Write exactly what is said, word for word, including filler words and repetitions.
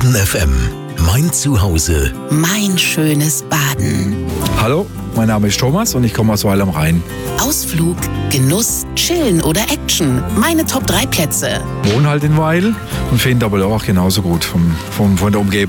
Baden F M. Mein Zuhause. Mein schönes Baden. Hallo, mein Name ist Thomas und ich komme aus Weil am Rhein. Ausflug, Genuss, Chillen oder Action. Meine Top drei Plätze. Wohne halt in Weil und finde aber auch genauso gut vom, vom, von der Umgebung.